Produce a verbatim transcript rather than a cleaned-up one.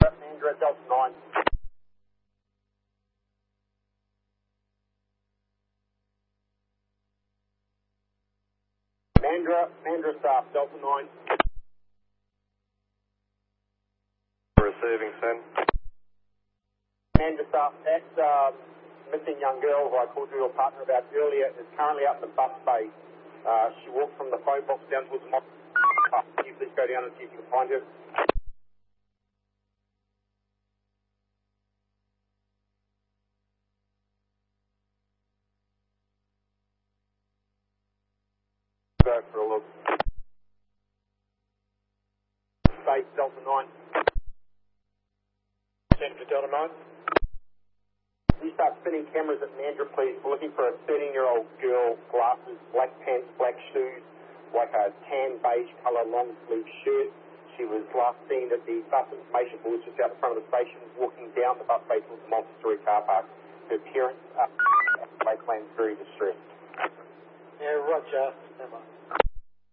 Mandra, Delta nine. Mandra, Mandra staff, Delta nine. Receiving, send. Mandra staff, that um, missing young girl who I called you a partner about earlier is currently up in the bus bay. Uh, she walked from the phone box down towards the mob. Can you please go down and see if you can find her? Go for a look. Space, Delta nine. Send for Delta nine. Can you start spinning cameras at Mandra, please? We're looking for a thirteen-year-old girl, glasses, black pants, black shoes, like a tan beige colour long sleeve shirt. She was last seen at the bus information booth just out the front of the station, walking down the bus bay towards the multi-story car park. Her parents are Lakeland very distressed. Yeah, roger. Never.